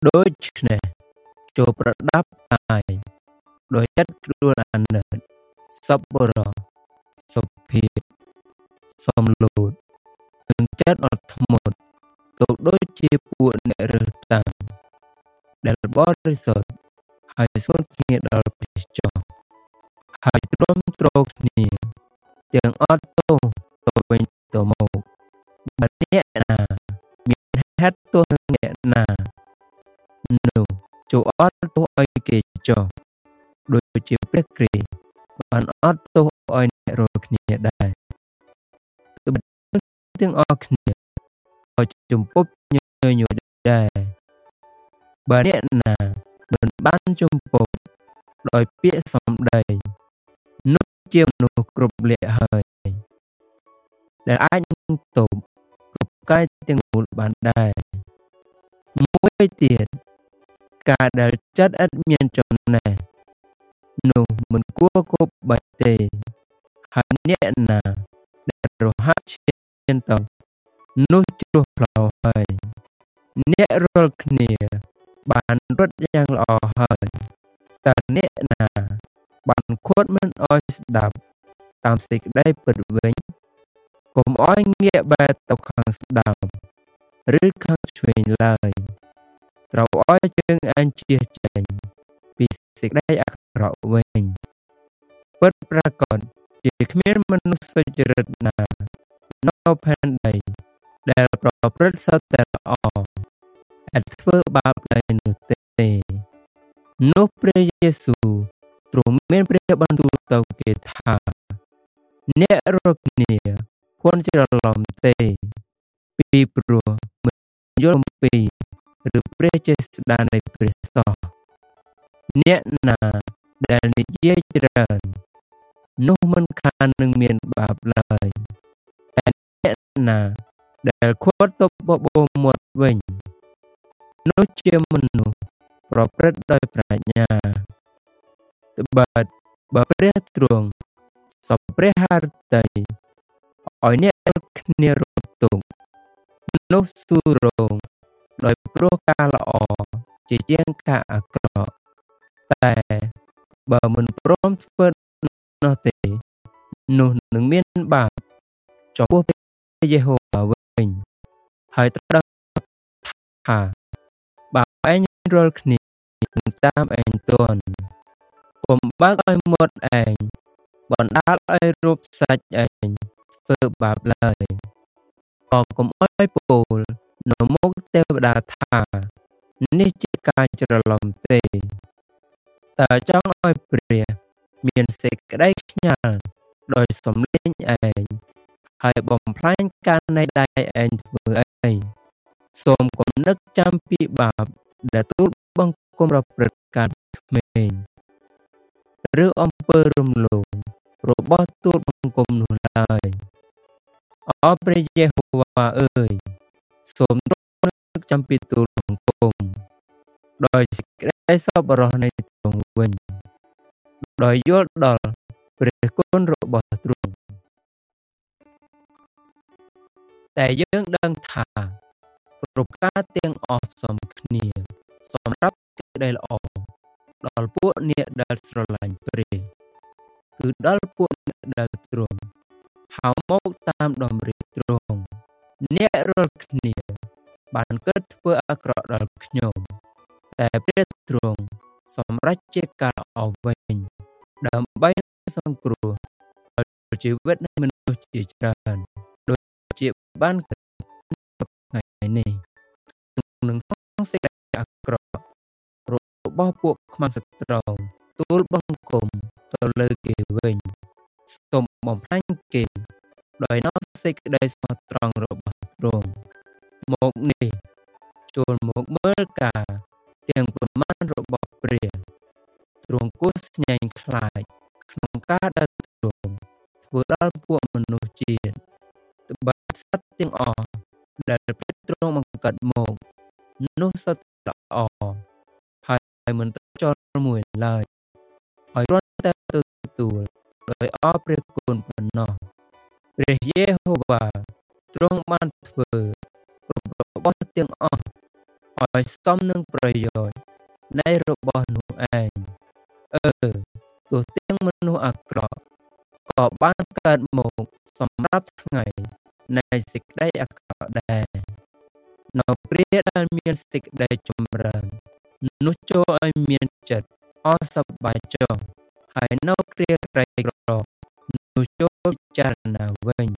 ដូច្នេះចូលប្រដាប់កាយដោយចិត្តគ្រួលអាណិតសប្បុរសសុភាពសំលូតនិងចិត្តអត់ធ្មត់ទុកដូចជាពួកអ្នករើសតាំងដែលបរិសុទ្ធហើយស្ងួនគ្នាដល់ពេលចុះហើយទ្រាំទ្រគ្នាទាំងអត់ទោសទៅវិញទៅមកបើអ្នកណាមានហេតុទោសនឹងអ្នកណានោះចូលអត់ទោសឲ្យគេចុះដូចជាព្រះគ្រីស្ទបានអត់ទោសឲ្យអ្នករាល់គ្នាដែរទោះទាំងអស់គ្នាក៏ជំពប់ញញួរដែរបើអ្នកណាមិនបានជំពប់ដោយពាក្យសម្ដីនោះជាមនុស្សគ្រប់លក្ខហើយដែលអាចនឹងទប់គ្រប់កាយទាំងមូលបានដែរមួយទៀតការដែលចិត្តឥតមានចំណេះនោះមិនគួរគប់បាច់ទេហើយអ្នកណាដែលរហ័សឈានទៅនោះជ្រោះផ្លូវហើយអ្នករាល់គ្នាបានរត់យ៉ាងល្អហើយតើអ្នកណាបានខួតមិនអោយស្ដាប់តាមសេចក្តីពិតវិញកុំអោយងាកបែរទៅខាងស្ដាំឬខាងឆ្វេងឡើយត្រូវអោយជើងឯងជៀសចេញពីសេចក្តីអាក្រក់វិញពិតប្រាកដជាគ្មានមនុស្សសុចរិតណានៅផែនដីដែលប្រព្រឹត្តសត្វតែល្អឥតធ្វើបាបឡើយនោះទេនោះព្រះយេស៊ូវទ្រង់មានព្រះបន្ទូលទៅគេថាអ្នករាល់គ្នាគួរច្រឡំទេពីព្រោះមិនយល់អំពីឬព្រះចេស្តានៃព្រះសោះអ្នកណាដែលនិយាយច្រើននោះមិនខាននឹងមានបាបឡើយតែអ្នកណាដែលខួតទៅបបោមាត់វិញនោះជាមនុស្សប្រព្រឹត្តដោយប្រាជ្ញាត្បិតបើព្រះទ្រង់សពព្រះハរតីឲ្យអ្នកគ្នារត់ទុកនោះស៊ូរងដោយព្រោះការល្អជាជាងការអាក្រក់តែបើមិនព្រមធ្វើនោះទេនោះនឹងមានបាបចំពោះព្រះយេហូវ៉ាវិញហើយត្រូវថាបើឯងរាល់គ្នានឹងតាមឯងទាន់កុំបើកឲ្យមាត់ឯងបណ្ដាលឲ្យរូបសាច់ឯងធ្វើបាបឡើយក៏កុំឲ្យពោលនៅមុខទេវតាថានេះជាការច្រឡំទេតើចង់ឲ្យព្រះមានសេចក្តីខ្ញាល់ដោយសំលេងឯងហើយបំផ្លាញការនៃដៃឯងធ្វើអីសូមកុំនឹកចាំពីបាបដែលទូលបង្គំប្រព្រឹត្តកាលក្មេងឬអំពើរំលោភរបស់ទូលបង្គំនោះឡើយអោព្រះយេហូវ៉ាអើយសូមទ្រង់នឹកចាំពីទូលបង្គំដោយសេចក្តីសប្បុរសនៃទ្រង់វិញដោយយល់ដល់ព្រះគុណរបស់ទ្រង់តែយើងដឹងថាគ្រប់ការទាំងអស់សមគ្នាសម្រាប់សេចក្តីល្អដល់ពួកអ្នកដែលស្រឡាញ់ព្រះគឺដល់ពួកអ្នកដែលទ្រង់ហៅមកតាមតម្រិះទ្រង់អ្នករាល់គ្នាបានគិតធ្វើអាក្រក់ដល់ខ្ញុំតែព្រះទ្រង់សម្រេចជាការល្អវិញដើម្បីសង្គ្រោះដល់ជីវិតនៃមនុស្សជាច្រើនដូចជាបានថ្ងៃនេះនឹងសងសេចក្តីអាក្រក់របស់ពួកខ្មាំងសត្រូវទូលបង្គំទៅលើគេវិញសូមបំផ្លាញគេដោយនាំសេចក្តីស្មោះត្រង់របស់ទ្រង់មកនេះចូលមកមើលការទាំងប្រមាណរបស់ព្រះទ្រង់គួរស្ញែងខ្លាចក្នុងការដែលទ្រង់ធ្វើដល់ពួកមនុស្សជាតិត្បិតសត្វទាំងអស់ដែលព្រះទ្រង់បង្កើតមកនោះសុទ្ធល្អហើយមិនត្រូវចោលមួយឡើយហើយគ្រាន់តែទទួលដោយអរព្រះគុណប៉ុណ្ណោះព្រះយេហូវ៉ាទ្រង់បានធ្វើគ្រប់របស់ទាំងអស់ឲ្យសមនឹងប្រយោជន៍នៃរបស់នោះឯងទោះទាំងមនុស្សអាក្រក់ក៏បានកើតមកសម្រាប់ថ្ងៃនៃសេចក្តីអាក្រក់ដែរនៅព្រះដែលមានសេចក្តីចម្រើននោះចូលឲ្យមានចិត្តអសប្បាយចុះហើយនៅគ្រាក្រីក្រនោះចូលពិចារណាវិញ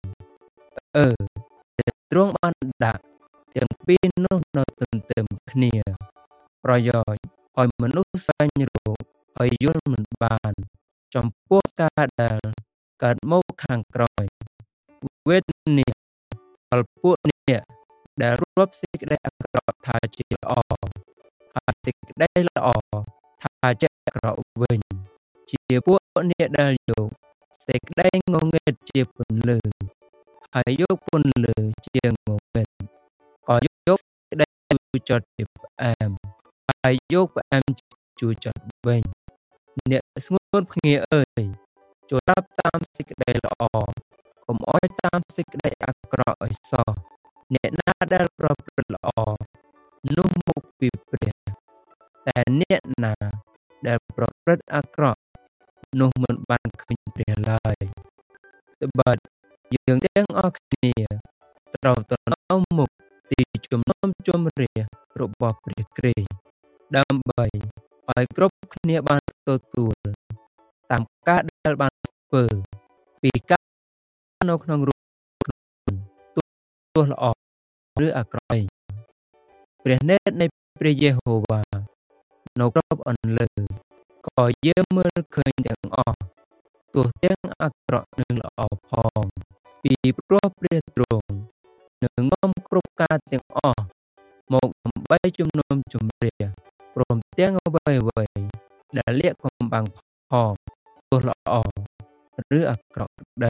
ទ្រង់បានដាក់ទាំងពីរនោះនៅទន្ទឹមគ្នាប្រយោជន៍ឲ្យមនុស្សស្វែងរកឲ្យយល់មិនបានចំពោះការដែលកើតមកខាងក្រោយវេទនាដល់ពួកអ្នកដែលរាប់សេចក្តីអាក្រក់ថាជាល្អហើយសេចក្តីល្អថាជាអាក្រក់វិញជាពួកអ្នកដែលយកសេចក្តីងងឹតជាពន្លឺហើយយកពន្លឺជាងងឹតក៏យកសេចក្តីជូរចត់ជាផ្អែមហើយយកផ្អែមជូរចត់វិញអ្នកស្ងួនភ្ងាអើយចូលរាប់តាមសេចក្តីល្អកុំអោយតាមសេចក្តីអាក្រក់ឲ្យសោះអ្នកណាដែលប្រព្រឹត្តល្អនោះមកពីព្រះតែអ្នកណាដែលប្រព្រឹត្តអាក្រក់នោះមិនបានឃើញព្រះឡើយត្បិតយើងទាំងអស់គ្នាត្រូវទៅនៅមុខទីជំនុំជម្រះរបស់ព្រះគ្រីស្ទដើម្បីឲ្យគ្រប់គ្នាបានទទួលតាមការដែលបានធ្វើពីការនៅក្នុងរូបទោះល្អឬអាក្រក់ព្រះនេតនៃព្រះយេហូវ៉ានៅគ្រប់អន្លើក៏យើងមើលឃើញទាំងអស់ទោះទាំងអាក្រក់និងល្អផងពីព្រោះព្រះទ្រង់នឹងនាំគ្រប់ការទាំងអស់មកដើម្បីជំនុំជម្រះព្រមទាំងអ្វីដែលលាក់កំបាំងផងទោះល្អឬអាក្រក់ក្តី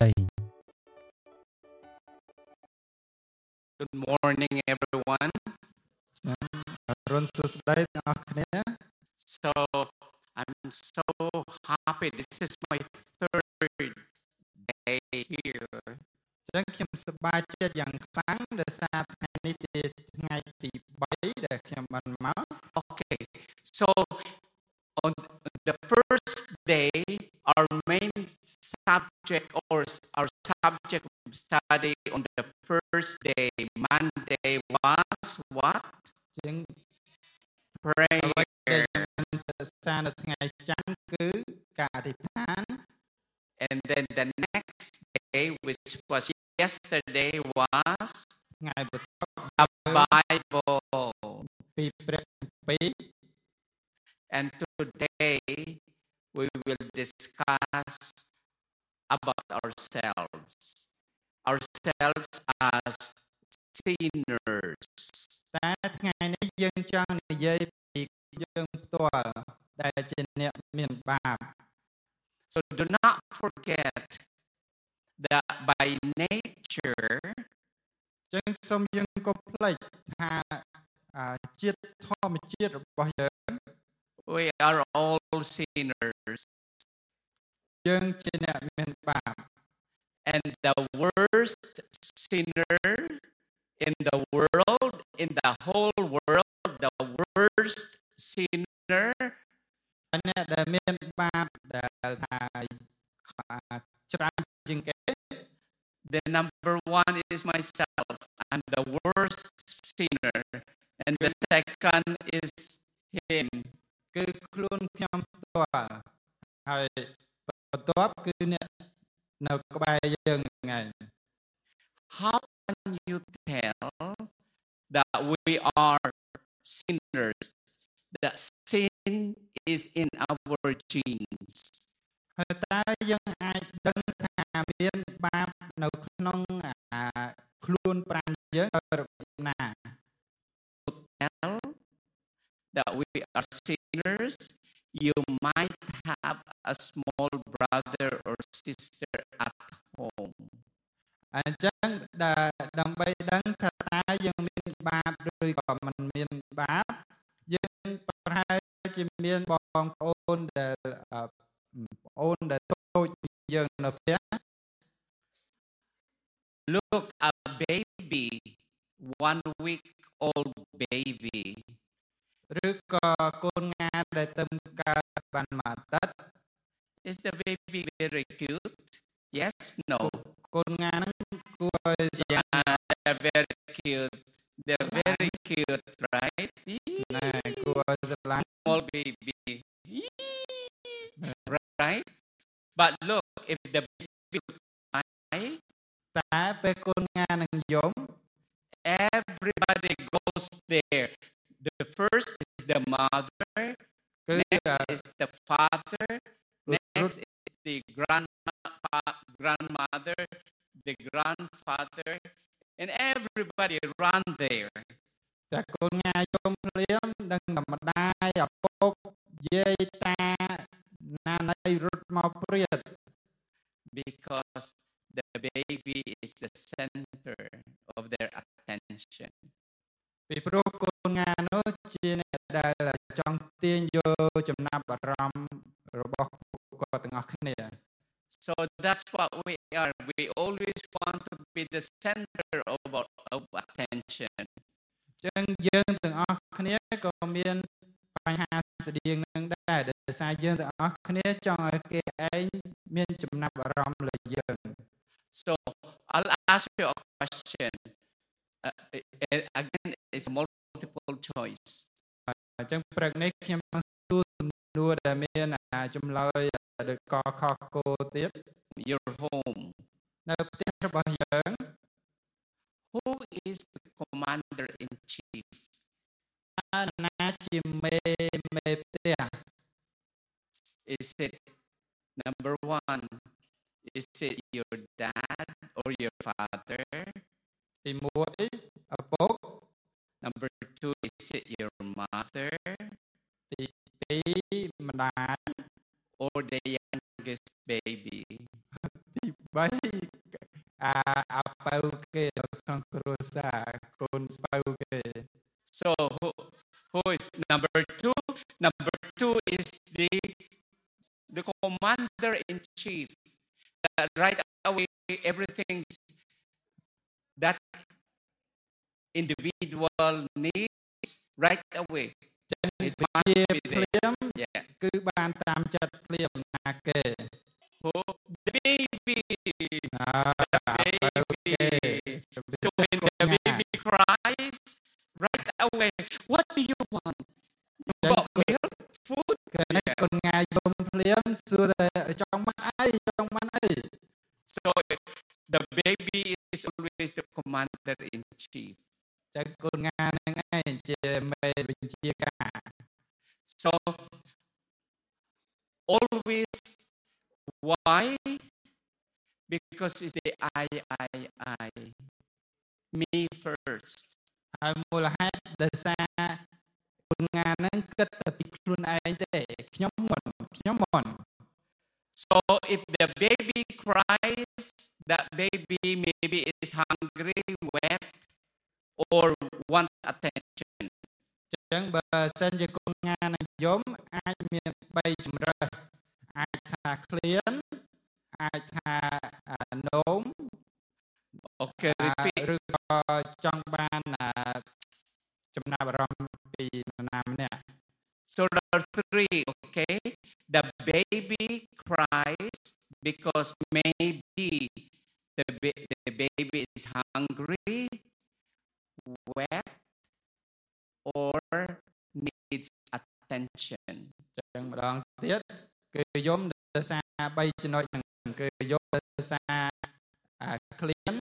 Good morning, everyone. So I'm so happy. This is my third day here. Okay, so on the first day, our main subject or our subject of study on the first day, Monday, was what? Prayer. And then the next day, which was yesterday, was the Bible. And today, we will discuss about ourselves as sinners. So do not forget that by nature, we are all sinners. And the worst sinner in the world, in the whole world, the worst sinner the number one is myself. I'm the worst sinner. And the second is him. How can you tell that we are sinners? That sin is in our genes. To tell that we are sinners, you might have a small brother or sister at home. Look, a baby, 1 week old baby, ក៏កូនងាដែលទៅកើតបានមកតើ Is the baby very cute? Yes, no. កូនងាហ្នឹងគួរឲ្យស្រឡាញ់ Yeah, they're very cute. They're very cute, right? ណែគួរឲ្យស្រឡាញ់ Small baby. Right? But look, if the baby cry, តែពេលកូនងានឹងយំ everybody goes there. The first is the mother, គឺ next is the father, next is the grandmother, the grandfather, and everybody run there. តែកូនងាយំភ្លាមដឹងតែម្ដាយឪពុកយាយតាណាណៃរត់មកព្រាត Because the baby is the center of their attention. ពីព្រោះកូនងានោះជាអ្នកដែលចង់ទាញយកចំណាប់អារម្មណ៍របស់ពួកគាត់ទាំងអស់គ្នា So that's what we are. We always want to be the center of attention. ចឹងយើងទាំងអស់គ្នាក៏មានបញ្ហាស្តៀងនឹងដែរដោយសារយើងទាំងអស់គ្នាចង់ឲ្យគេឯងមានចំណាប់អារម្មណ៍លើយើង So I'll ask you a question. Again, it's multiple choice. អញ្ចឹងព្រឹកនេះខ្ញុំនឹងសួរសំណួរដែលមានចម្លើយដូចកខគោទៀត Your home. នៅផ្ទះរបស់យើង Who is the commander in chief? ណាជាមេផ្ទះ Is it number one? Is it your dad or your father? ទី1ឪពុក Number two, is it your mother ទី2ម្ដាយ or the youngest baby? ទី3អាប៉ៅគេនៅក្នុងគ្រួសារកូនស្ពៅគេ So who is number two? Number two is the commander in chief. Right away, everything that individual needs right away. ចឹង It វិ must ជា be ភ្ there. លាម Yeah. គឺបានតាមចិត្តភ្លាមណាគេ Who? The baby. អាប៉ៅគេ So when the baby cries, right away, what do you want? You want milk, food? គេកូនងាយយំភ្លាមសួរតែចង់បានអីចង់បានអី So the baby is always the commander in chief. ចឹងកូនងានឹងឯងជាមេបញ្ជាការ So always, why? Because it's the I. Me first. ហើយមូលហេតុដោយសារកូនងានឹងគិតតែពីខ្លួនឯងទេខ្ញុំមុន So if the baby cries, that baby maybe is hungry, wet, or want attention. ចឹងបើសិនជាកូនងានឹងយំអាចមាន3ជំរើសអាចថាឃ្លានអាចថានោម Okay, repeat. ឬក៏ចង់បានចំណាប់អារម្មណ៍ពីនរណាម្នាក់ So there are three, okay? The baby cries because maybe the baby is hungry, wet, or needs attention. ចឹងម្ដងទៀតគឺយំដោយសារ3ចំណុចហ្នឹងគឺយំដោយសារឃ្លាន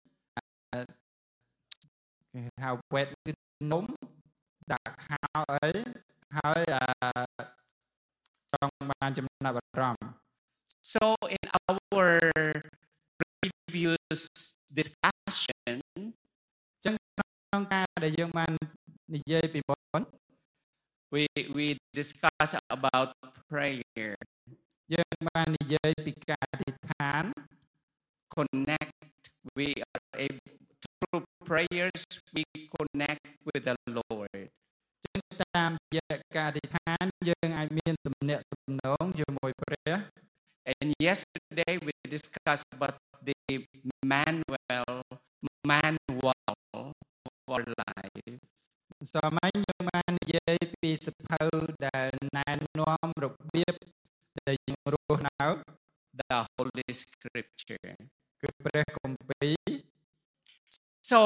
គេហៅ wet គឺនំដាក់ខោអីហើយចង់បានចំណាប់អារម្មណ៍ So in our previous discussion, ចឹងក្នុងការដែលយើងបាននិយាយពីមុន we discussed about prayer. យើងបាននិយាយពីការអធិដ្ឋាន Connect. We are able through prayers we connect with the Lord. ចឹងតាមរយៈការអធិដ្ឋានយើងអាចមានទំនាក់ទំនងជាមួយព្រះ And yesterday we discussed about the manual of our life. សម័យយើងបាននិយាយពីសភៅដែលណែនាំរបៀបដែលយើងរស់នៅ the Holy Scripture. គឺព្រះគម្ពីរ So,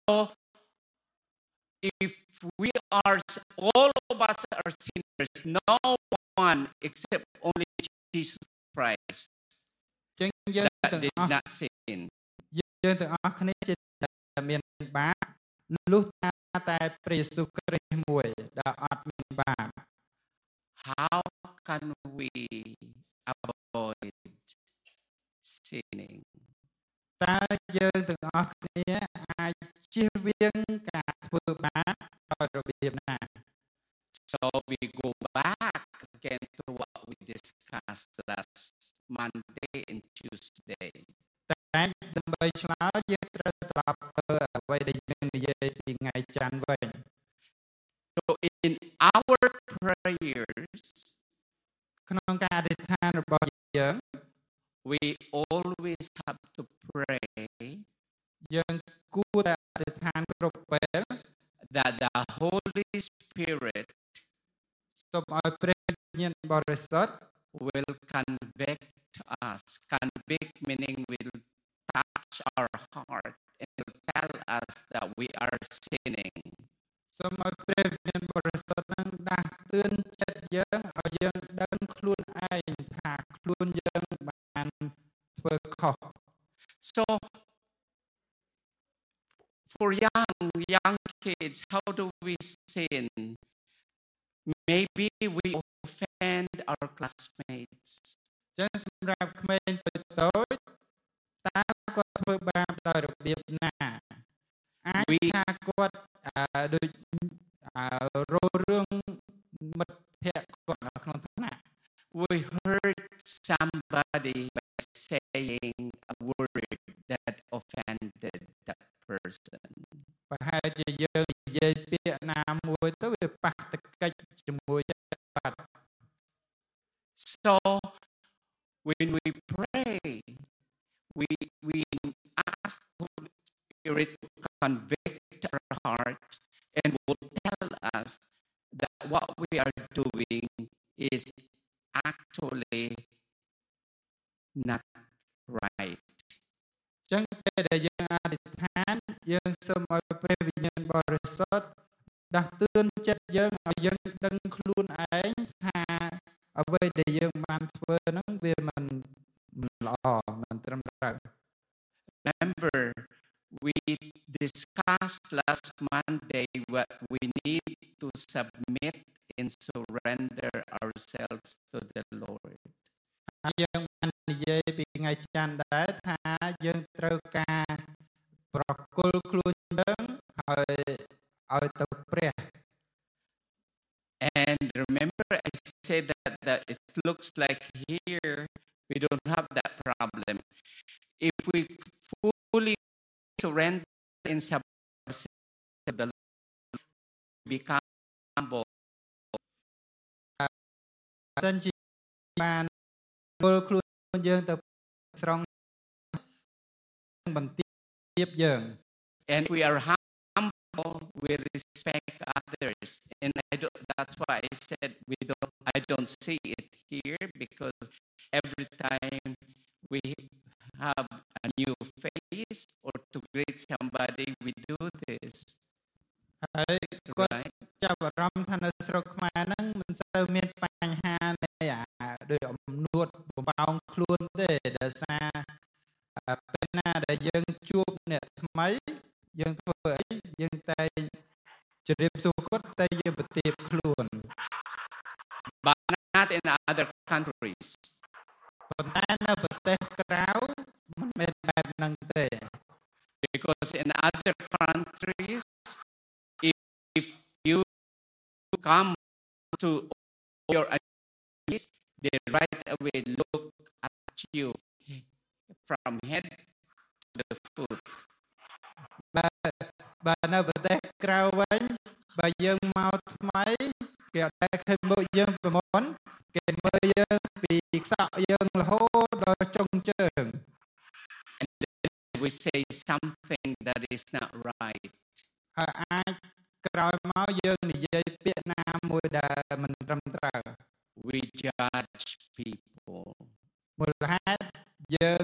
if we are, all of us are sinners, no one except only Jesus Christ ចឹងយើង that ទាំង did អស់ not sin. យើងទាំងអស់គ្នាជាតែមានបាបលុះតែព្រះយេស៊ូវគ្រីស្ទមួយដែលអត់មានបាប How can we avoid sinning? តើយើងទាំងអស់គ្នាអាចជៀសវាងការធ្វើបាបដោយរបៀបណា So we go back again to what we discussed last Monday and Tuesday. តែដើម្បីឆ្លើយយើងត្រូវត្រឡប់ទៅអ្វីដែលយើងនិយាយពីថ្ងៃច័ន្ទវិញ So in our prayers, ក្នុងការអធិដ្ឋានរបស់យើង we always have to pray យើងគួរតែអធិដ្ឋានគ្រប់ពេល that the Holy Spirit សូមឲ្យព្រះវិញ្ញាណបរិសុទ្ធ will convict us. Convict meaning will touch our heart and will tell us that we are sinning. សូមឲ្យព្រះវិញ្ញាណបរិសុទ្ធនឹងដាស់តឿនចិត្តយើងឲ្យយើងដឹងខ្លួនឯងថាខ្លួនយើងបានធ្វើខុស So for young kids, how do we sin? Maybe we offend our classmates. ចឹងសម្រាប់ក្មេងតូចៗតើគាត់ធ្វើបាបដោយរបៀបណាអាចថាគាត់ដូចរោរឿងមិត្តភក្តិគាត់នៅក្នុងថ្នាក់ We hurt somebody by saying a word that offended that person. ប្រហែលជាយើងនិយាយពាក្យណាមួយទៅវាប៉ះទង្គិចជាមួយចិត្តបាត់ So when we pray, we ask the Holy Spirit to convict our hearts and will tell us that what we are doing is actually not right. ចឹងពេលដែលយើងអធិដ្ឋានយើងសូមឲ្យព្រះវិញ្ញាណបរិសុទ្ធដាស់តឿនចិត្តយើងឲ្យយើងដឹងខ្លួនឯងថាអ្វីដែលយើងបានធ្វើហ្នឹងវាមិនល្អមិនត្រឹមត្រូវ Remember, we discussed last Monday what we need to submit and surrender ourselves to the Lord. ហើយយើងបាននិយាយពីថ្ងៃច័ន្ទដែរថាយើងត្រូវការប្រគល់ខ្លួនយើងឲ្យទៅព្រះ And remember, I said that it looks like here we don't have that problem. If we fully surrender and submit to the Lord, we become humble. សិនជាបានគល់ខ្លួនយើងទៅស្រង់បន្ទាបយើង And we are humble, we respect others. And that's why I said I don't see it here because every time we have a new face or to greet somebody, we do this. ហើយគាត់ Right? ចាប់អារម្មណ៍ថានៅស្រុកខ្មែរហ្នឹងមិនសូវមានបញ្ហានៃដោយអំនួតបំផោងខ្លួនទេដោយសារពេលណាដែលយើងជួបអ្នកថ្មីយើងធ្វើអីយើងតែជម្រាបសួរគាត់តែយើងបន្ទាបខ្លួន But not in other countries. ប៉ុន្តែនៅប្រទេសក្រៅមិនមែនបែបហ្នឹងទេ Because in other countries, if you come to your enemies, they right away look at you from head to the foot. បើនៅប្រទេសក្រៅវិញបើយើងមកថ្មីគេអត់ដែលឃើញមុខយើងពីមុនគេមើលយើងពីខ្សក់យើងរហូតដល់ចុងជើង And then we say something that is not right. ហើយអាចក្រក្រោយមកយើងនិយាយពាក្យណាមួយដែលមិនត្រឹមត្រូវ We judge people. មូលហេតុយើង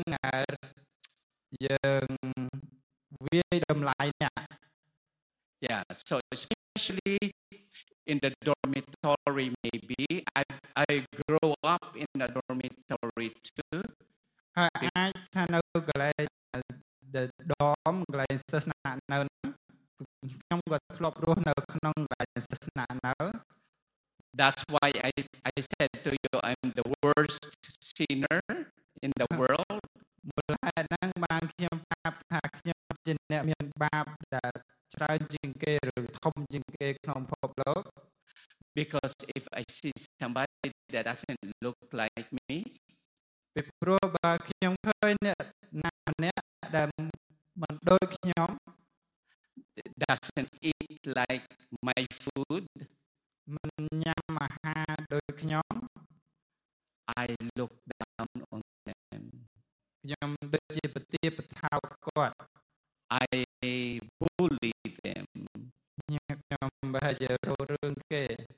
យើងវាយតម្លៃអ្នក Yeah, so especially in the dormitory, maybe I grow up in a dormitory too. ហើយអាចថានៅកន្លែងដមកន្លែងសិស្សណានៅខ្ញុំក៏ធ្លាប់រស់នៅក្នុងកន្លែងសិស្សណានៅ That's why I said to you, I'm the worst sinner in the world. មូលហេតុហ្នឹងបានខ្ញុំប្រាប់ថាខ្ញុំជាអ្នកមានបាបដែលច្រើនជាងគេឬធំជាងគេក្នុងពិភពលោក Because if I see somebody that doesn't look like me, ពីព្រោះបើខ្ញុំឃើញអ្នកណាម្នាក់ដែលមិនដូចខ្ញុំ doesn't eat like my food, មិនញ៉ាំអាហារដូចខ្ញុំ I look down on them. ខ្ញុំដូចជាប្រទាបថោកគាត់ I bully them. ខ្ញុំបើជារោរឿងគេ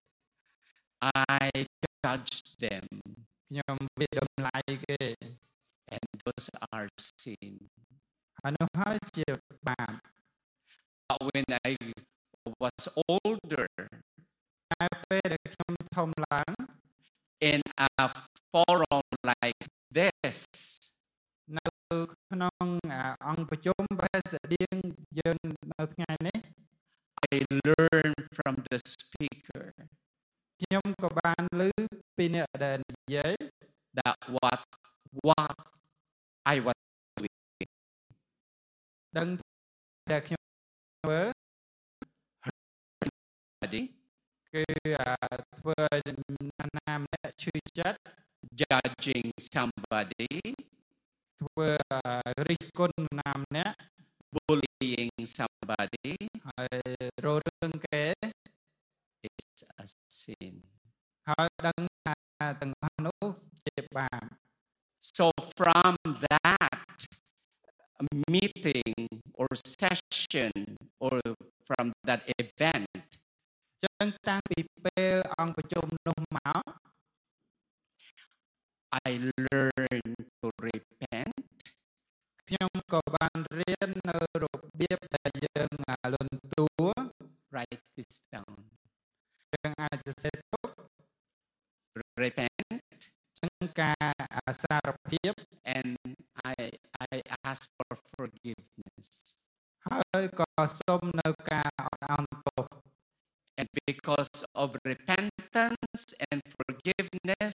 I judge them. ខ្ញុំវាតម្លៃគេ And those are sin. ហើយនោះហើយជាបាប But when I was older តែពេលដែលខ្ញុំធំឡើង in a forum like this, នៅក្នុងអង្គប្រជុំបេសដៀងយើងនៅថ្ងៃនេះ I learn from the speaker ខ្ញុំក៏បានឮពីអ្នកដែលនិយាយ that what I was doing. ដឹងតែខ្ញុំធ្វើ គឺធ្វើឲ្យណាម្នាក់ឈឺចិត្ត Judging somebody, ធ្វើរិះគន់ណាម្នាក់ bullying somebody ហើយរោរឿងគេ is a sin. ហើយដឹងថាទាំងអស់នោះជាបាប So from that meeting or session or from that event, ចឹងតាំងពីពេលអង្គប្រជុំនោះមក I learned to repent ខ្ញុំក៏បានរៀននៅរបៀបដែលយើងលន់តួ write this down. យើងអាចសរសេរទុក Repent ចឹងការសារភាព and I ask for forgiveness. ហើយក៏សូមនៅការអត់ឱនទោស And because of repentance and forgiveness,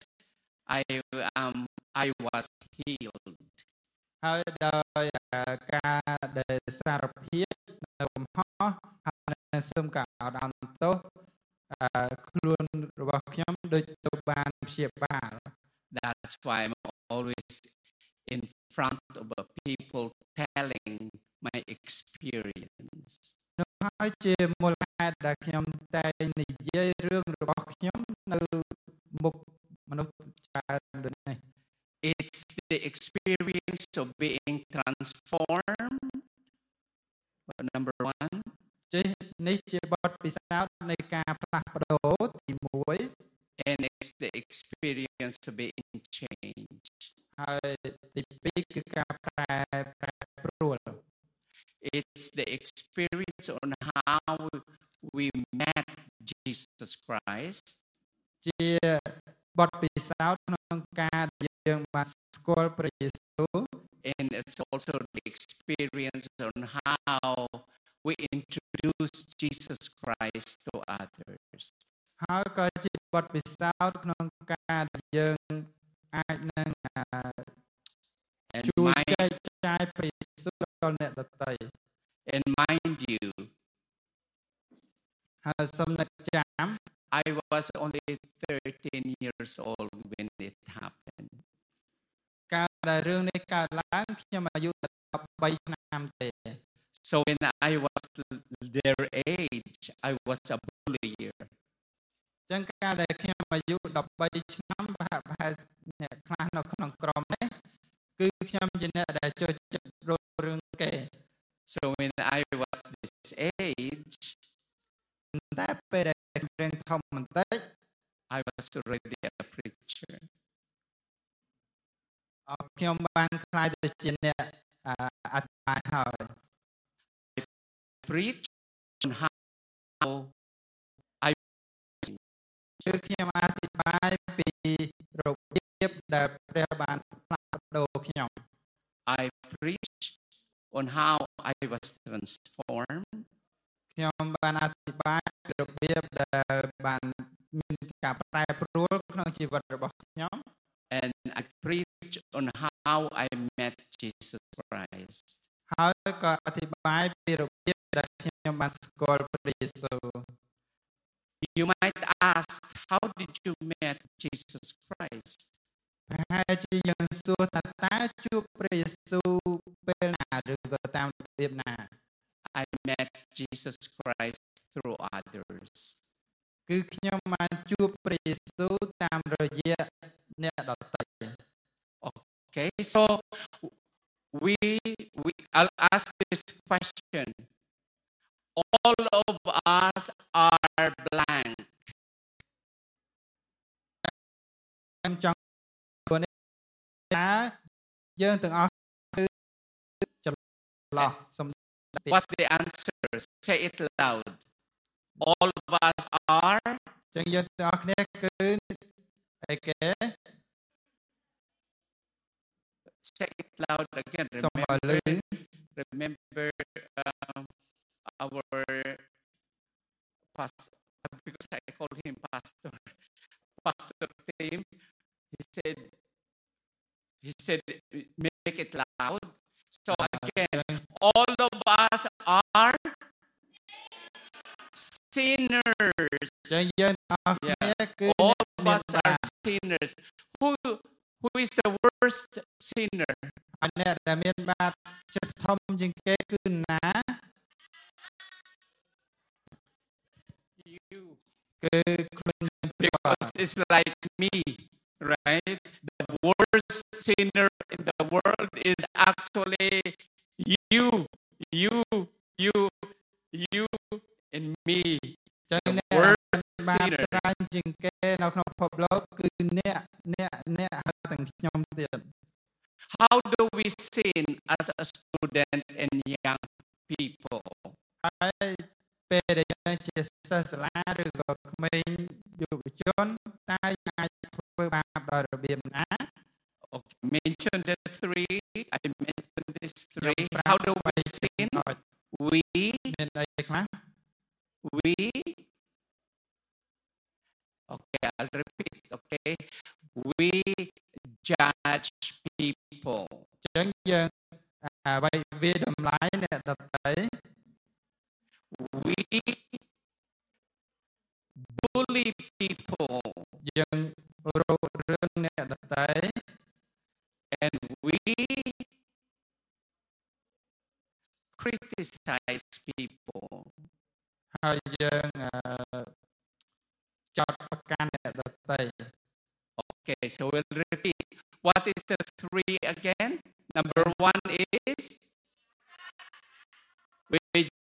I was healed. ហើយដោយការដែលសារភាពនៅកំហុសហើយសូមការអត់ឱនទោសខ្លួនរបស់ខ្ញុំដូចទៅបានព្យាបាល That's why I'm always in front of people telling my experience. នោះហើយជាមូលហេតុដែលខ្ញុំតែនិយាយរឿងរបស់ខ្ញុំនៅមុខមនុស្សច្រើនដូចនេះ It's the experience of being transformed. Number one. នេះជាបទពិសោធន៍នៃការផ្លាស់ប្ដូរទី1 And it's the experience of being changed. ហើយទី2គឺការប្រែប្រួល It's the experience on how we met Jesus Christ. ជាបទពិសោធន៍ក្នុងការដែលយើងបានស្គាល់ព្រះយេស៊ូវ And it's also the experience on how we introduce Jesus Christ to others. ហើយក៏ជាបទពិសោធន៍ក្នុងការដែលយើងអាចនឹងជួយចែកចាយព្រះយេស៊ូវដល់អ្នកដទៃ And mind you, ហើយសូមនឹកចាំ I was only 13 years old when it happened. កាលដែលរឿងនេះកើតឡើងខ្ញុំអាយុ13ឆ្នាំទេ So when I was their age, I was a bullier. ចឹងកាលដែលខ្ញុំអាយុ13ឆ្នាំប្រហែលអ្នកខ្លះនៅក្នុងក្រុមនេះគឺខ្ញុំជាអ្នកដែលចូលចិត្តរករឿងគេ So when I was this age, តែពេលដែលរៀងធំបន្តិច I was already a preacher. ខ្ញុំបានខ្លាយទៅជាអ្នកអធិប្បាយហើយ Preach on how I គឺខ្ញុំអធិប្បាយពីរបៀបដែលព្រះបានផ្លាស់ប្ដូរខ្ញុំ I preach on how I was transformed. ខ្ញុំបានអធិប្បាយពីរបៀបដែលបានមានការប្រែប្រួលក្នុងជីវិតរបស់ខ្ញុំ And I preach on how I met Jesus Christ. ហើយក៏អធិប្បាយពីរបៀបដែលខ្ញុំបានស្គាល់ព្រះយេស៊ូវ You might ask, how did you meet Jesus Christ? ប្រហែលជាយើងសួរថាតើជួបព្រះយេស៊ូវពេលណាឬក៏តាមរបៀបណា I met Jesus Christ through others. គឺខ្ញុំបានជួបព្រះយេស៊ូវតាមរយៈអ្នកដទៃ Okay, so I'll ask this question. All of us are blank. ខ្ញុំចង់សួរនេះតើយើងទាំងអស់គឺច្រឡោះសំ What's the answer? Say it loud. All of us are ចឹងយើងទាំងអស់គ្នាគឺអីគេ Say it loud again. សូមឲ្យលឺ Remember our pastor, because I call him pastor. Pastor Tim. He said, make it loud. So again, all of us are sinners. ចឹងយើងទាំងអស់គ្នាគឺ All of us are sinners. Who is the worst sinner? ហើយអ្នកដែលមានបាបចិត្តធំជាងគេគឺណា You. គឺខ្លួនយើងផ្ទាល់ Because it's like me, right? The worst sinner in the world is actually you, and me. ចឹង The អ្នក worst បាប sinner. ច្រើនជាងគេនៅក្នុងពិភពលោកគឺអ្នកហើយទាំងខ្ញុំទៀត How do we sin as a student and young people? ហើយពេលដែលយើងជាសិស្សសាលាឬក៏ក្មេងយុវជនតើយើងអាចធ្វើបាបដោយរបៀបណា Okay, mention the three. I mentioned these three. How do we sin? We មានអីខ្លះ Okay, I'll repeat, okay? We judge people. ចឹងយើងវាយវាតម្លៃអ្នកដទៃ We bully people. យើងរករឿងអ្នកដទៃ And we criticize people. ហើយយើងចោទប្រកាន់អ្នកដទៃ Okay, so we'll repeat. What is the three again? Number one is we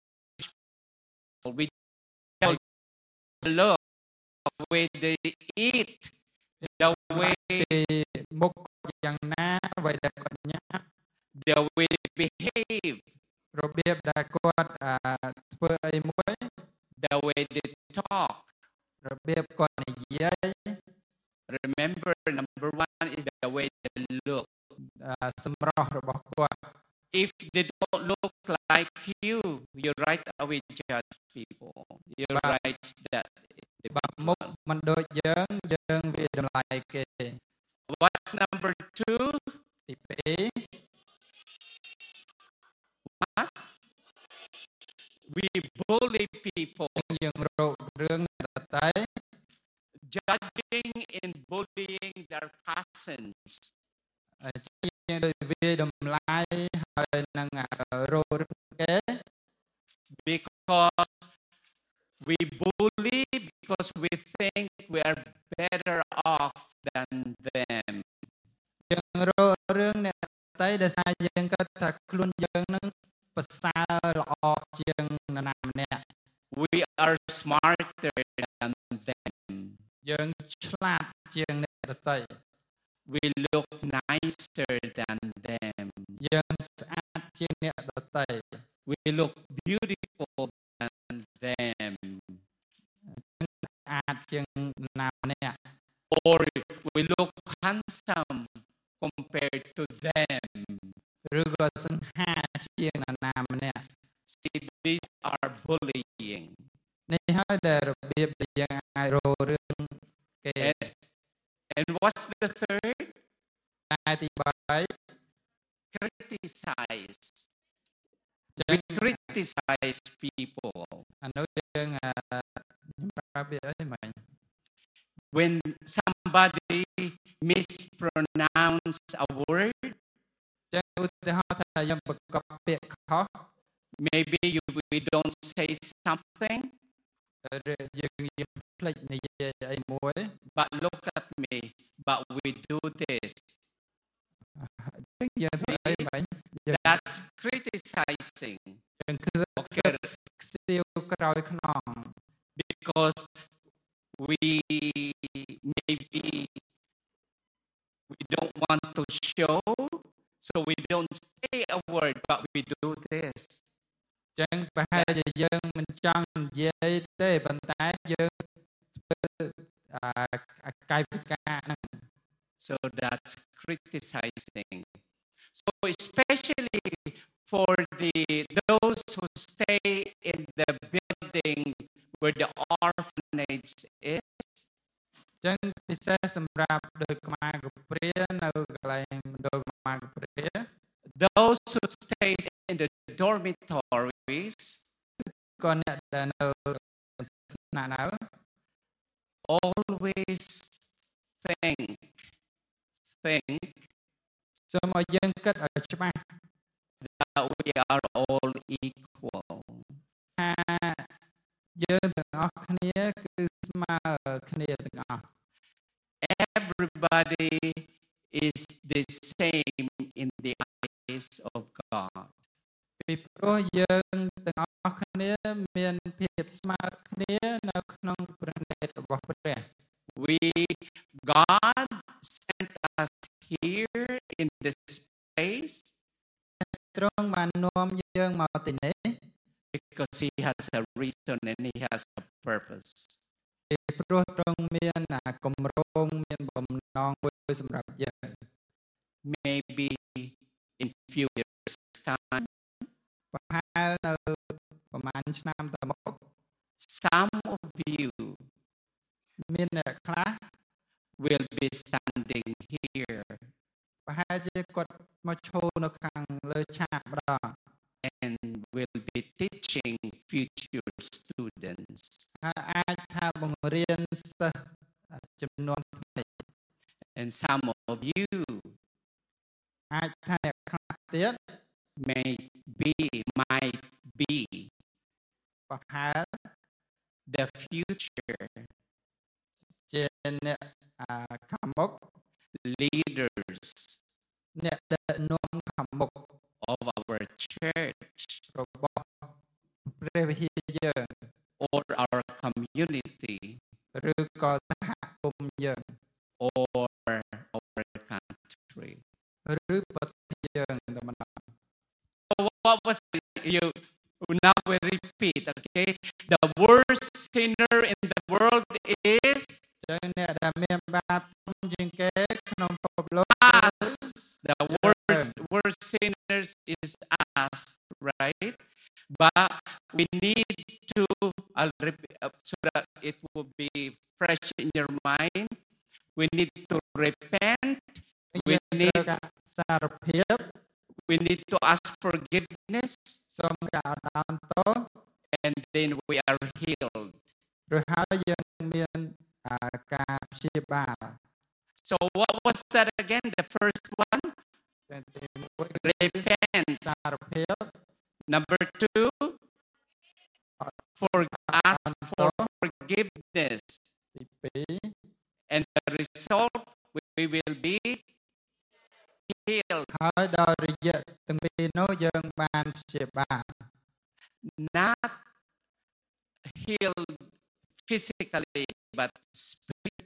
look the way they eat, the way ពីមុខយ៉ាងណាអ្វីដែលគាត់ញ៉ាំ the way they behave, របៀបដែលគាត់ធ្វើអីមួយ the way they talk. របៀបគាត់និយាយ Remember, number one is the way they look. សម្រស់របស់គាត់ If they don't look like you right away judge people. You write that. បើមុខមិនដូចយើងវាតម្លៃគេ What's number two? ទីពីរ What? We bully people. យើងរករឿងអ្នកដទៃ Judging and bullying their cousins. យើងដូចវាតម្លៃហើយនឹងរករឿងគេ Because we bully because we think we are better off than them. យើងរករឿងអ្នកដទៃដែលសារយើងគិតថាខ្លួនយើងនឹងប្រសើរល្អជាងនរណាម្នាក់ We are smart យើងឆ្លាតជាងអ្នកដទៃ We look nicer than them. យើងស្អាតជាងអ្នកដទៃ We look beautiful than them. ស្អាតជាងណាម្នាក់ Or we look handsome compared to them. ឬក៏សង្ហាជាងណាម្នាក់ See, these are bullying. នេះហើយដែលរបៀបដែលយើងអាចរករឿងគេ And what's the third? តែទី3 Criticize. We criticize people. អានោះយើងប្រាប់វាអីមិញ When somebody mispronounce a word, ចឹងឧទាហរណ៍ថាយើងប្រកបពាក្យខុស maybe we don't say something, យើងភ្លេចនិយាយអីមួយ but look at me, but we do this. យើងធ្វើអីមិញ That's criticizing. យើងគឺខ្សៀវក្រោយខ្នង Because we maybe we don't want to show, so we don't say a word, but we do this. ចឹងប្រហែលជាយើងមិនចង់និយាយទេប៉ុន្តែយើងធ្វើកាយវិការហ្នឹង So that's criticizing. So especially for those who stay in the building where the orphanage is, ចឹងពិសេសសម្រាប់ដូចខ្មែរកព្រានៅកន្លែងមណ្ឌលខ្មែរកព្រា those who stay in the dormitories, ក៏អ្នកដែលនៅស្នាក់នៅ always think សូមឲ្យយើងគិតឲ្យច្បាស់ that we are all equal. ថាយើងទាំងអស់គ្នាគឺស្មើគ្នាទាំងអស់ Everybody is the same in the eyes of God. ពីព្រោះយើងទាំងអស់គ្នាមានភាពស្មើគ្នានៅក្នុងព្រះនេត្ររបស់ព្រះ God sent us here in this place ទ្រង់បាននាំយើងមកទីនេះ because He has a reason and He has a purpose. ពីព្រោះទ្រង់មានគម្រោងមានបំណងមួយសម្រាប់យើង Maybe in few years time, ប្រហែលនៅប្រហែលឆ្នាំទៅមុខ some of you មានអ្នកខ្លះ will be standing here ប្រហែលជាគាត់មកឈរនៅខាងលើឆាកម្ដង and will be teaching future students. ហើយអាចថាបង្រៀនសិស្សចំនួនថ្មី And some of you អាចថាអ្នកខ្លះទៀត might be ប្រហែល the future ជាអ្នកខាងមុខ leaders អ្នកដឹកនាំខាងមុខ of our church របស់ព្រះវិហារយើង or our community ឬក៏សហគមន៍យើង or our country. ឬប្រទេសយើងតែម្ដង So what was you? Now we repeat, okay? The worst sinner in the world is ចឹងអ្នកដែលមានបាបធំជាងគេក្នុងពិភពលោក us. The worst sinners is us, right? But we need to, so that it will be fresh in your mind, we need to repent, we យើងត្រូវ need, ការសារភាព we need to ask forgiveness, សូមការអត់ឱនទោស and then we are healed. ឬហើយយើងមានការព្យាបាល So what was that again? The first one? ទាំងទីមួយគឺ Repent. សារភាព Number two, ask for forgiveness. ទី2 And the result, we will be healed. ហើយដោយរយៈទាំងពីរនោះយើងបានព្យាបាល Not healed physically, but spiritually.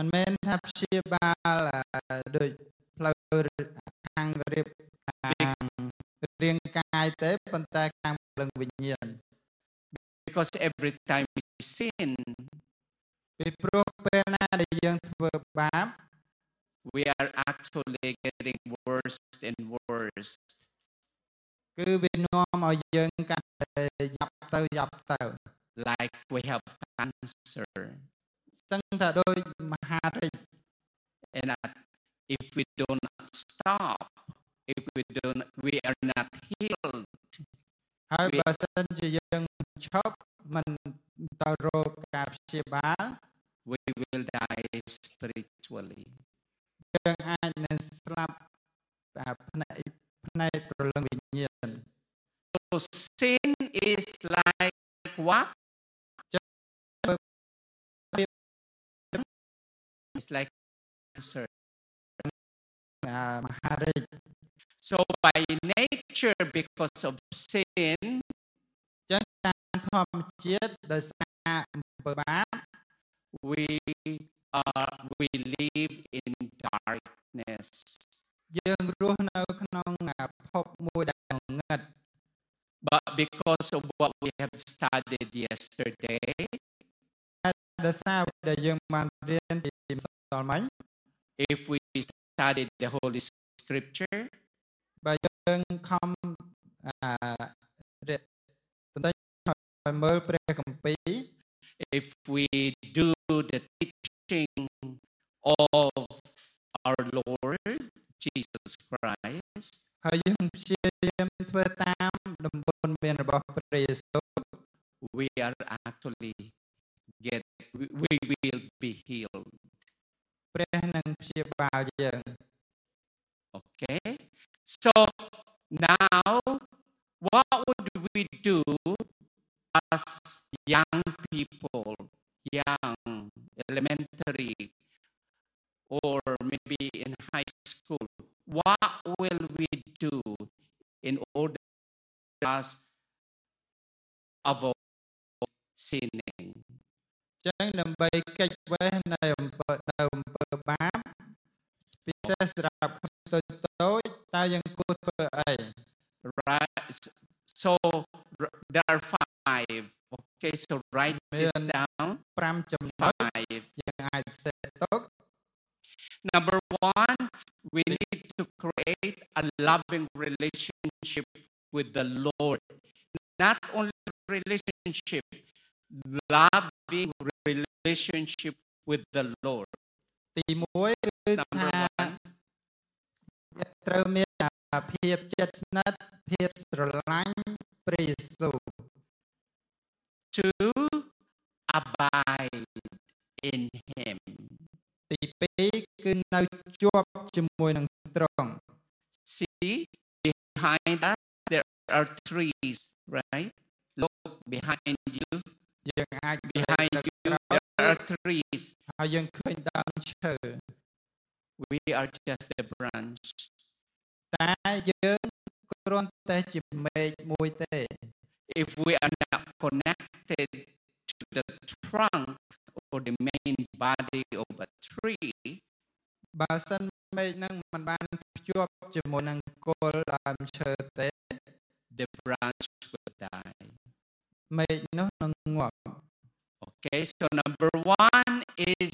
មិនមែនថាព្យាបាលដោយផ្លូវខាងរៀបខាងរាងកាយទេប៉ុន្តែខាងព្រលឹងវិញ្ញាណ Because every time we sin, ពីព្រោះពេលណាដែលយើងធ្វើបាប we are actually getting worse and worse. គឺវានាំឲ្យយើងកាន់តែយ៉ាប់ទៅ Like we have cancer. សឹងថាដោយមហារីក And if we don't stop, if we are not healed, ហើយបើសិនជាយើងឈប់មិនទៅរកការព្យាបាល we will die spiritually. យើងអាចនឹងស្លាប់ផ្នែកព្រលឹងវិញ្ញាណ So sin is like what? It's like cancer. មហារីក So by nature, because of sin, ចឹងតាមធម្មជាតិដោយសារអំពើបាប we live in darkness. យើងរស់នៅក្នុងភពមួយដែលងងឹត But because of what we have studied yesterday, ដោយសារដែលយើងបានរៀនពីម្សិលមិញ if we studied the Holy Scripture, បើយើងខំបន្តឲ្យមើលព្រះគម្ពីរ if we do the teaching of our Lord Jesus Christ, ហើយយើងព្យាយាមធ្វើតាមដំបូន្មានរបស់ព្រះយេស៊ូវ we are actually we will be healed. ព្រះនឹងព្យាបាលយើង Okay? So now, what would we do as young people, young, elementary, or maybe in high school? What will we do in order for us avoid sinning? ចឹងដើម្បីកិច្ចវេះនៅអំពើបាបពិសេសសម្រាប់ក្មេងតូចតើយើងគួរធ្វើអី Right. So there are 5. Okay, so write this down. 5 ចំណុច 5. យើងអាចសេតទុក Number 1, we need to create a loving relationship with the Lord. Not only relationship, loving relationship with the Lord. ទី1គឺថាត្រូវមានភាពជិតស្និទ្ធភាពស្រឡាញ់ព្រះយេស៊ូវ To abide in Him. ទី2គឺនៅជាប់ជាមួយនឹងទ្រង់ See, behind us there are trees, right? Look behind you. យើងអាច Behind you there are trees. ហើយយើងឃើញដើមឈើ We are just a branch. តែយើងគ្រាន់តែជាមែកមួយទេ If we are not connected to the trunk or the main body of a tree, បើសិនមែកនឹងមិនបានភ្ជាប់ជាមួយនឹងគល់ដើមឈើទេ the branch will die. មែកនោះនឹងងាប់ Okay, so number 1 is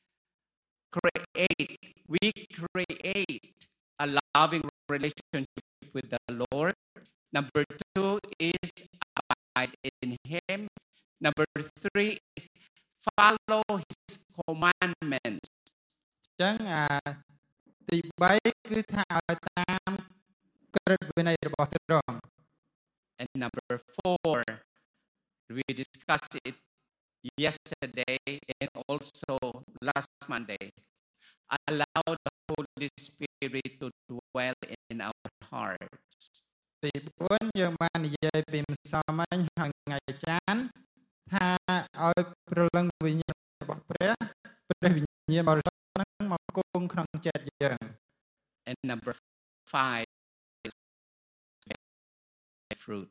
we create a loving relationship with the Lord. Number 2 is abide in Him. Number 3 is follow His commandments. ចឹងទី3គឺថាឲ្យតាមក្រឹតវិន័យរបស់ទ្រង់ And number 4, we discussed it yesterday and also last Monday. Allow the Holy Spirit to dwell in our hearts. ទី4យើងបាននិយាយពីម្សិលមិញហើយថ្ងៃច័ន្ទថាឲ្យព្រលឹងវិញ្ញាណរបស់ព្រះវិញ្ញាណបរិសុទ្ធនឹងមកគង់ក្នុងចិត្តយើង And number 5 is fruit.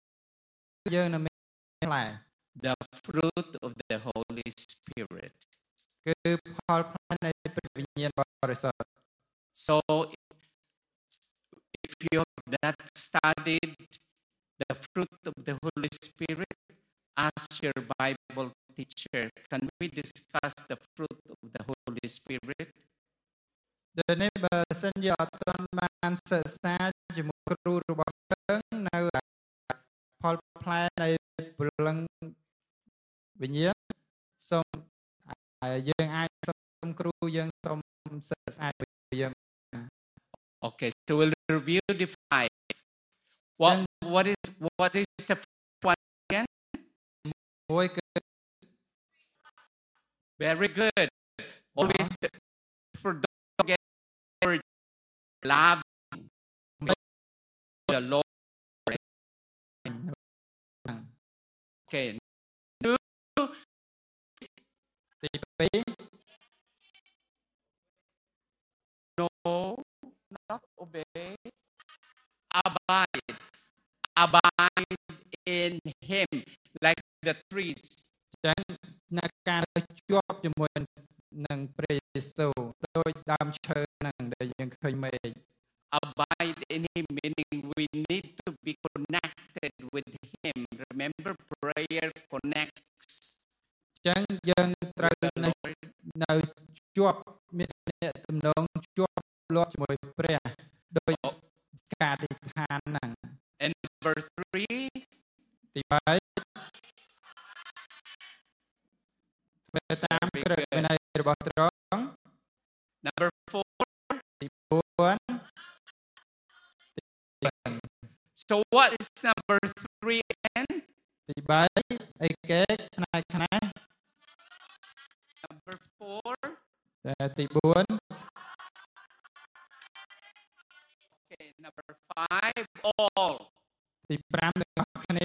យើងនឹងមានផ្លែ The fruit of the Holy Spirit. គឺផលផ្លែនៃព្រះវិញ្ញាណបរិសុទ្ធ So if you have not studied the fruit of the Holy Spirit, ask your Bible teacher. Can we discuss the fruit of the Holy Spirit? ដែលនេះបើសិនជាអត់ទាន់បានសិក្សាជាមួយគ្រូរបស់យើងនៅផលផ្លែនៃព្រលឹងវិញ្ញាណសូមយើងអាចសូមគ្រូយើងសូមសិក្សាពីយើង Okay, so we'll review the 5. What is the first one again? មួយគឺ Very good. Always for don't get love the Lord. Okay. ទី2 No, not obey. Abide in Him, like the trees. ចឹងអ្នកការជាប់ជាមួយនឹងព្រះយេស៊ូវដោយដើមឈើហ្នឹងដែលយើងឃើញមេឃ Abide in Him, meaning we need to be connected with Him. Remember, prayer connects. ចឹងយើងត្រូវនៅជាប់មានអ្នកទំនងជាប់លាប់ជាមួយព្រះដោយការអធិដ្ឋានហ្នឹង And number 3, ទី3ធ្វើតាមក្រឹតវិន័យរបស់ទ្រង់ number 4. ទី4 So what is number 3 again? ទី3អីគេផ្នែកខ្លះ Number 4. ទី4 Okay, number 5, all. ទី5ទាំងអស់គ្នា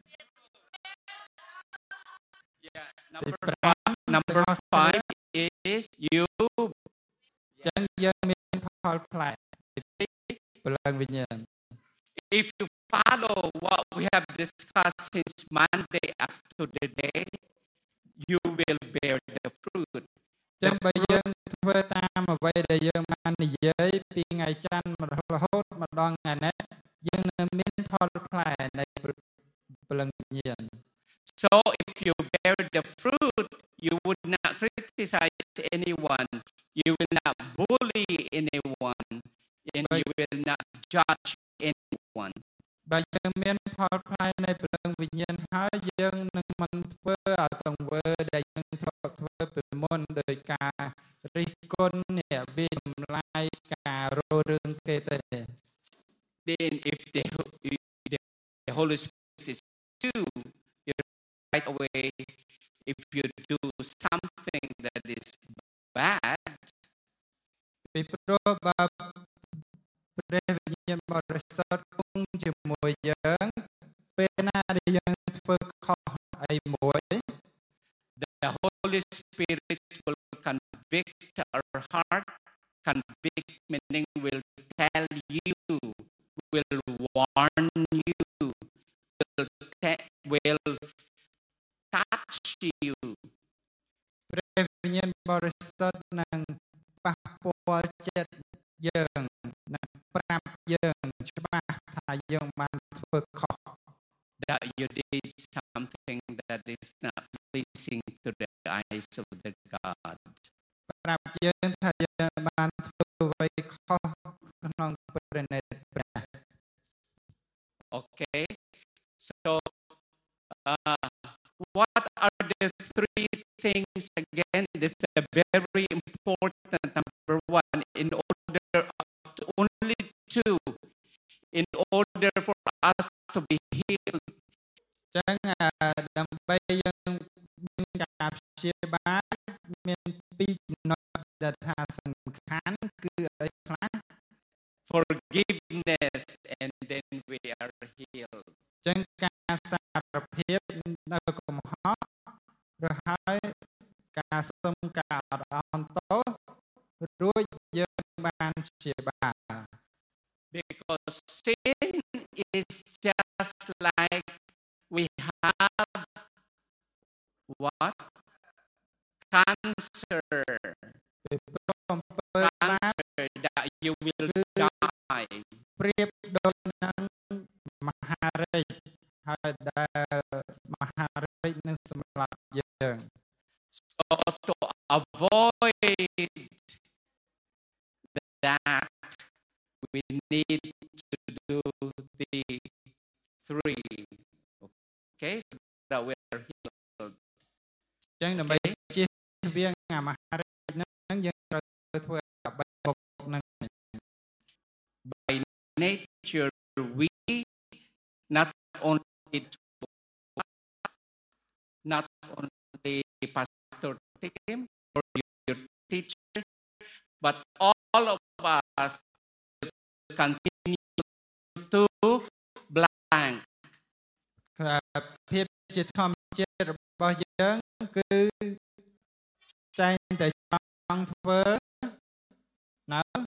Yeah, ទី number 5 is you. ចឹងយើងមានផលផ្លែព្រលឹងវិញ្ញាណ If you follow what we have discussed since Monday up to the day, you will bear the fruit. ចឹងបើយើងធ្វើតាមអ្វីដែលយើងបាននិយាយពីថ្ងៃច័ន្ទរហូតមកដល់ថ្ងៃនេះយើងនឹងមានផលផ្លែនៃព្រលឹងវិញ្ញាណ So if you bear the fruit, you would not criticize anyone, you will not bully anyone, and you will not judge anyone. បើយើងមានផលផ្លែនៃព្រលឹងវិញ្ញាណហើយយើងនឹងមិនធ្វើអត់ទង្វើដែលយើងធ្លាប់ធ្វើពីមុនដោយការរិះគន់អ្នកវាតម្លៃការរោរឿងគេទេ Then if the Holy Spirit is too, right away, if you do something that is bad, ពីព្រោះបើព្រះវិញ្ញាណបរិសុទ្ធគង់ជាមួយយើងពេលណាដែលយើងធ្វើខុសអីមួយ the Holy Spirit will convict our heart. Convict meaning will tell you, will warn you, will touch you. ព្រះវិញ្ញាណបរិសុទ្ធនឹងប៉ះពាល់ចិត្តយើងនឹងប្រាប់យើងច្បាស់ថាយើងបានធ្វើខុស That you did something that is not pleasing to the eyes of the God. ប្រាប់យើងថាយើងបានធ្វើអ្វីខុសក្នុងព្រះនេត្រព្រះ Okay, so what are the 3 things again? This is a very important. Number 1, in order only 2, in order for us to be healed. ចឹងដើម្បីយើងមានការព្យាបាលមាន2ចំណុចដែលថាសំខាន់គឺអីខ្លះ Forgiveness, and then we are healed. ចឹងការសារភាពនៅកំហុសឬហើយការសុំការអត់ឱនទោសរួចយើងបានព្យាបាល Because sin is just like we have what? cancer, ពីព្រោះអំពើបាប cancer that you will die. ប្រៀបដូចនឹងមហារាជហើយដែលមហារាជនឹងសម្លាប់យើង So to avoid that, we need to do the 3. Okay, so that we are healed. អញ្ចឹងដើម្បីជៀសវាងអាមហារាជហ្នឹងយើងត្រូវធ្វើអ្វីមុខហ្នឹង By nature, we not only pastor team or your teacher, but all of us will continue to blank. ភាពជាធម្មជាតិរបស់យើងគឺតែងតែចង់ធ្វើនៅ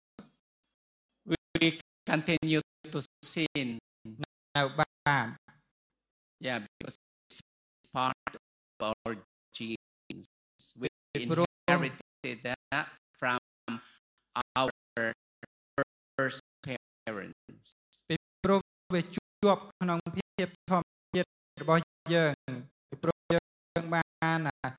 We continue to sin. នៅបាប Yeah, because it's part of our genes. We inherited that from our first parents. ពីព្រោះវាជាប់ក្នុងភាពធម្មជាតិរបស់យើងពីព្រោះយើងបាន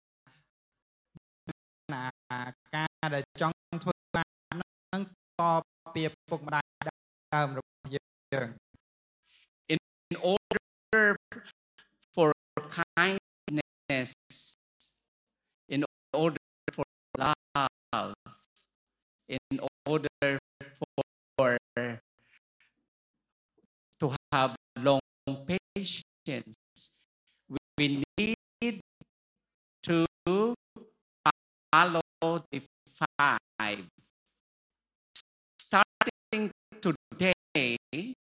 ការដែលចង់ធ្វើបាបហ្នឹងតពីពុកម្ដាយដើមរបស់យើង In order for kindness, in order for love, in order for to have long patience, we need to follow the 5. Starting today,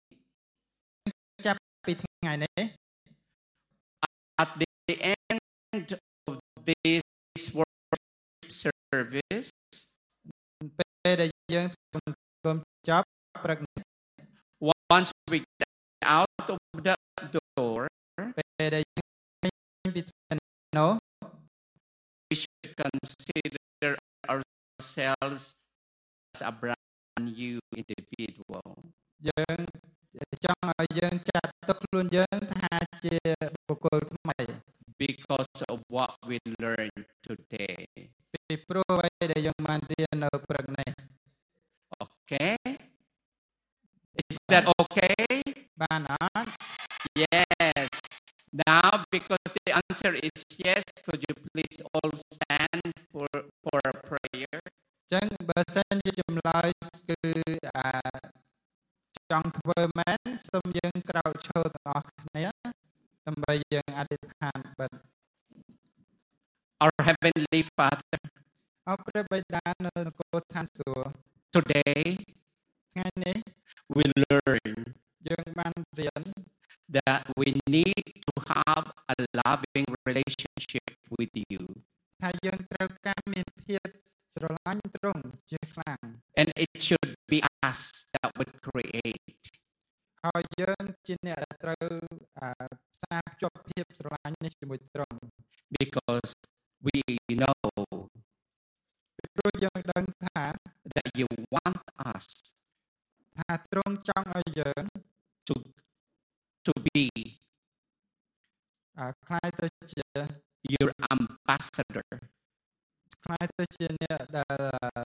ចាប់ពីថ្ងៃនេះ at the end of this worship service, ពេលដែលយើងធ្វើចប់ព្រឹកនេះ once we get out of the door, ពេលដែលយើងពីនោះ we should consider ourselves as a brand new individual. យើងចង់ឲ្យយើងចាត់ទុកខ្លួនយើងថាជាបុគ្គលថ្មី because of what we learned today. ពីព្រោះអ្វីដែលយើងបានរៀននៅព្រឹកនេះ Okay? Is that okay? បានអត់ Yes. Now, because the answer is yes, could you please all stand for a prayer? ចឹងបើសិនជាចម្លើយគឺចង់ធ្វើមែនសូមយើងក្រោកឈរទាំងអស់គ្នាដើម្បីយើងអធិដ្ឋានបិទ Our Heavenly Father, អរព្រះបិតានៅនគរឋានសួគ៌ today ថ្ងៃនេះ we learn យើងបានរៀន that we need to have a loving relationship with you. ថាយើងត្រូវការមានភាពស្រឡាញ់ទ្រង់ជាខ្លាំង And it should be us that would create. ហើយយើងជាអ្នកដែលត្រូវផ្សារភ្ជាប់ភាពស្រឡាញ់នេះជាមួយទ្រង់ Because we know ពីព្រោះយើងដឹងថា that you want us ថាទ្រង់ចង់ឲ្យយើង to be ខ្លាយទៅជា your ambassador. ខ្លាយទៅជាអ្នកដែល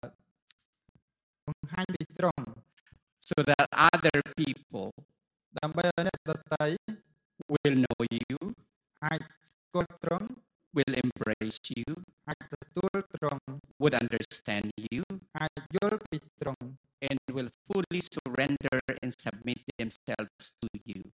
បង្ហាញពីទ្រង់ So that other people ដើម្បីឲ្យអ្នកដទៃ will know you, អាចស្គាល់ទ្រង់ will embrace you, អាចទទួលទ្រង់ would understand you, អាចយល់ពីទ្រង់ and will fully surrender and submit themselves to you.